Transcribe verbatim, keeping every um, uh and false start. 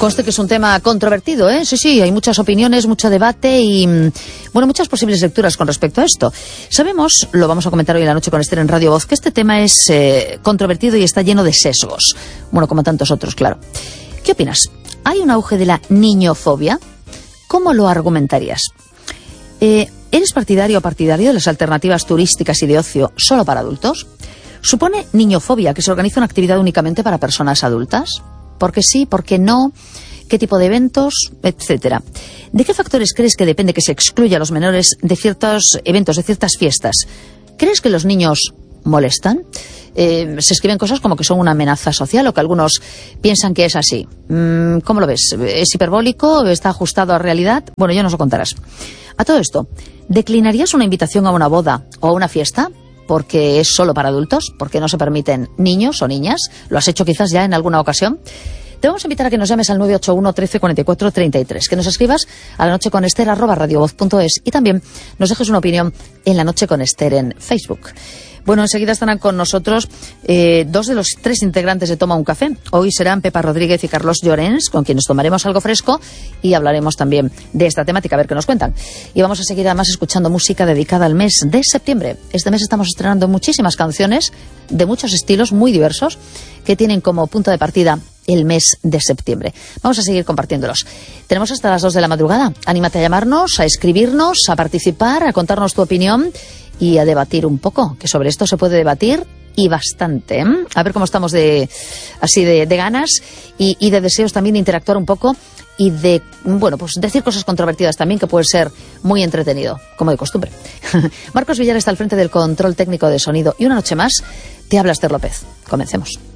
Conste que es un tema controvertido, ¿eh? Sí, sí, hay muchas opiniones, mucho debate y, bueno, muchas posibles lecturas con respecto a esto. Sabemos, lo vamos a comentar hoy en la noche con Esther en Radio Voz, que este tema es eh, controvertido y está lleno de sesgos. Bueno, como tantos otros, claro. ¿Qué opinas? ¿Hay un auge de la niñofobia? ¿Cómo lo argumentarías? Eh, ¿Eres partidario o partidario de las alternativas turísticas y de ocio solo para adultos? ¿Supone niñofobia que se organiza una actividad únicamente para personas adultas? ¿Por qué sí? ¿Por qué no? ¿Qué tipo de eventos? Etcétera. ¿De qué factores crees que depende que se excluya a los menores de ciertos eventos, de ciertas fiestas? ¿Crees que los niños molestan? Eh, se escriben cosas como que son una amenaza social o que algunos piensan que es así. ¿Cómo lo ves? ¿Es hiperbólico? ¿Está ajustado a realidad? Bueno, ya nos lo contarás. A todo esto, ¿declinarías una invitación a una boda o a una fiesta porque es solo para adultos, porque no se permiten niños o niñas? ¿Lo has hecho quizás ya en alguna ocasión? Te vamos a invitar a que nos llames al nueve ocho uno, trece, cuarenta y cuatro, treinta y tres, que nos escribas a la noche con Esther arroba radiovoz punto es y también nos dejes una opinión en La Noche con Esther en Facebook. Bueno, enseguida estarán con nosotros eh, dos de los tres integrantes de Toma un Café. Hoy serán Pepa Rodríguez y Carlos Llorens, con quienes tomaremos algo fresco y hablaremos también de esta temática, a ver qué nos cuentan. Y vamos a seguir además escuchando música dedicada al mes de septiembre. Este mes estamos estrenando muchísimas canciones de muchos estilos muy diversos que tienen como punto de partida el mes de septiembre. Vamos a seguir compartiéndolos. Tenemos hasta las dos de la madrugada. Anímate a llamarnos, a escribirnos, a participar, a contarnos tu opinión y a debatir un poco, que sobre esto se puede debatir y bastante. ¿eh? A ver cómo estamos de así de, de ganas y, y de deseos también de interactuar un poco y de, bueno, pues decir cosas controvertidas también, que puede ser muy entretenido, como de costumbre. Marcos Villar está al frente del control técnico de sonido y una noche más te habla Esther López. Comencemos.